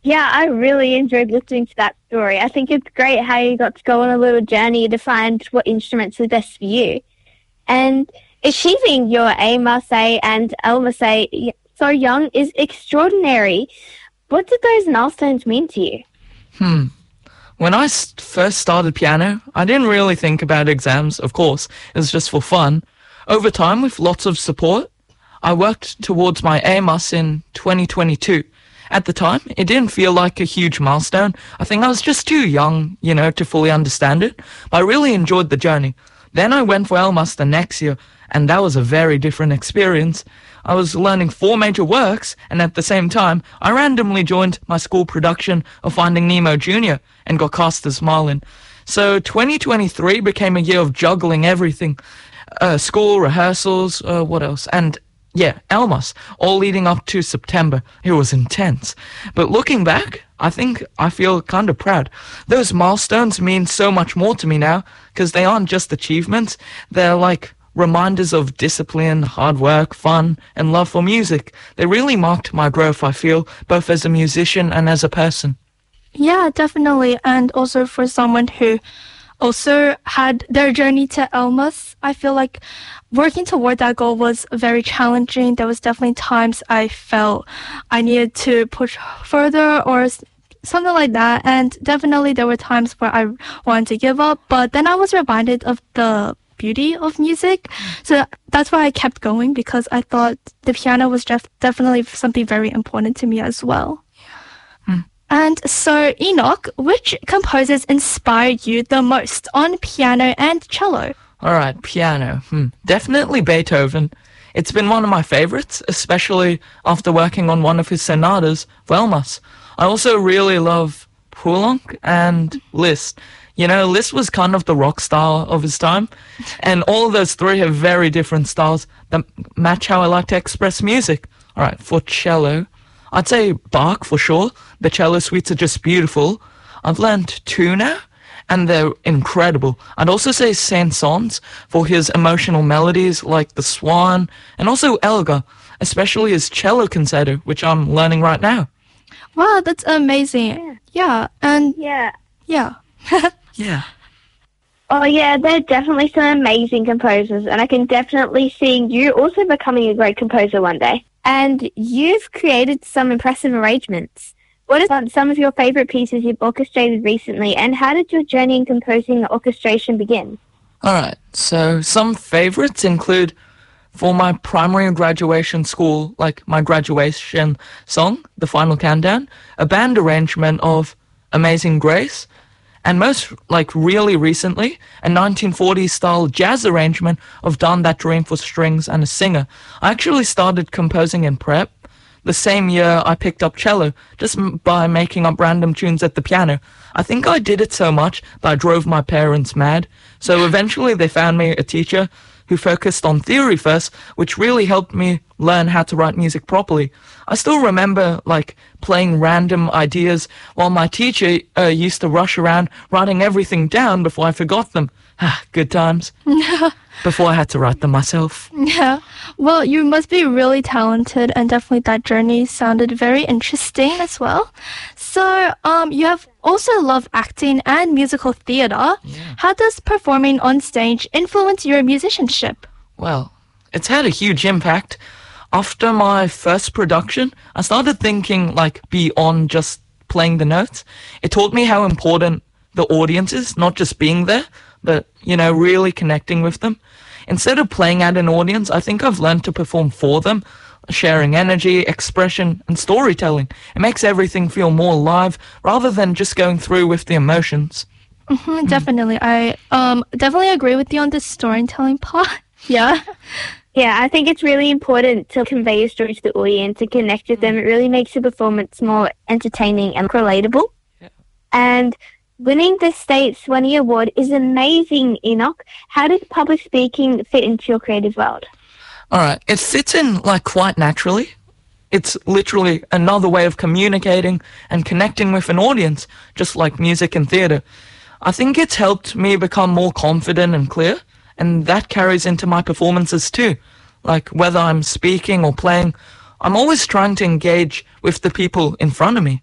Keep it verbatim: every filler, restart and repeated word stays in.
Yeah, I really enjoyed listening to that story. I think it's great how you got to go on a little journey to find what instruments are best for you. And achieving your A M A S A and L M A S A so young is extraordinary. What did those milestones mean to you? Hmm. When I s- first started piano, I didn't really think about exams, of course. It was just for fun. Over time, with lots of support, I worked towards my A M A S in twenty twenty-two. At the time, it didn't feel like a huge milestone. I think I was just too young, you know, to fully understand it. But I really enjoyed the journey. Then I went for L M A S the next year, and that was a very different experience. I was learning four major works, and at the same time, I randomly joined my school production of Finding Nemo Junior and got cast as Marlin. So twenty twenty-three became a year of juggling everything. Uh, school, rehearsals, uh, what else? And yeah, L M A S, all leading up to September. It was intense. But looking back, I think I feel kind of proud. Those milestones mean so much more to me now, because they aren't just achievements. They're like reminders of discipline, hard work, fun, and love for music. They really marked my growth, I feel, both as a musician and as a person. Yeah, definitely. And also for someone who also had their journey to L M A S, I feel like working toward that goal was very challenging. There was definitely times I felt I needed to push further or s- something like that. And definitely there were times where I wanted to give up, but then I was reminded of the beauty of music. So that's why I kept going, because I thought the piano was def- definitely something very important to me as well. And so, Enoch, which composers inspired you the most on piano and cello? All right, piano. Hmm. Definitely Beethoven. It's been one of my favorites, especially after working on one of his sonatas, L M A S. I also really love Poulenc and Liszt. You know, Liszt was kind of the rock star of his time, and all of those three have very different styles that match how I like to express music. All right, for cello, I'd say Bach for sure. The cello suites are just beautiful. I've learned two now, and they're incredible. I'd also say Saint-Saëns for his emotional melodies like The Swan, and also Elgar, especially his cello concerto, which I'm learning right now. Wow, that's amazing. Yeah. Yeah, and Yeah. yeah. Yeah. Oh, yeah, they're definitely some amazing composers, and I can definitely see you also becoming a great composer one day. And you've created some impressive arrangements. What are some of your favorite pieces you've orchestrated recently, and how did your journey in composing orchestration begin? All right, so some favorites include for my primary graduation school, like my graduation song, The Final Countdown, a band arrangement of Amazing Grace, and most, like really recently, a nineteen forties style jazz arrangement of Done That Dream for strings and a singer. I actually started composing in prep the same year I picked up cello, just m- by making up random tunes at the piano. I think I did it so much that I drove my parents mad. So eventually they found me a teacher who focused on theory first, which really helped me learn how to write music properly. I still remember, like, playing random ideas while my teacher uh, used to rush around writing everything down before I forgot them. Ah, good times. Before I had to write them myself. Yeah. Well, you must be really talented, and definitely that journey sounded very interesting as well. So, um, you have also loved acting and musical theater. Yeah. How does performing on stage influence your musicianship? Well, it's had a huge impact. After my first production, I started thinking, like, beyond just playing the notes. It taught me how important the audience is, not just being there, but, you know, really connecting with them. Instead of playing at an audience, I think I've learned to perform for them, sharing energy, expression, and storytelling. It makes everything feel more alive rather than just going through with the emotions. Mhm, definitely. I um definitely agree with you on the storytelling part. Yeah. Yeah, I think it's really important to convey your story to the audience and connect with them. It really makes the performance more entertaining and relatable. Yeah. And winning the State Swanee Award is amazing, Enoch. How does public speaking fit into your creative world? All right, it fits in, like, quite naturally. It's literally another way of communicating and connecting with an audience, just like music and theatre. I think it's helped me become more confident and clear, and that carries into my performances too. Like, whether I'm speaking or playing, I'm always trying to engage with the people in front of me.